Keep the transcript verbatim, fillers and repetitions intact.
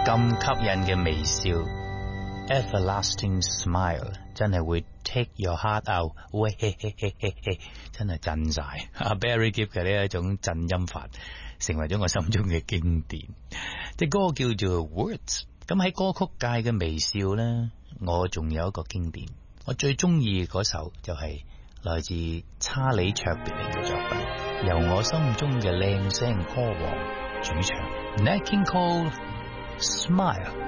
咁吸引嘅微笑 ，everlasting smile， 真係會 take your heart out， 喂嘿嘿嘿嘿嘿，真係震晒。阿 Barry Gibb 嘅呢一種震音法，成為咗我心中嘅經典。隻歌叫做 Words。咁喺歌曲界嘅微笑呢，我仲有一個經典，我最中意嗰首就係來自查理卓別靈嘅作品，由我心中嘅靚聲歌王主唱 Nat King Cole Smile。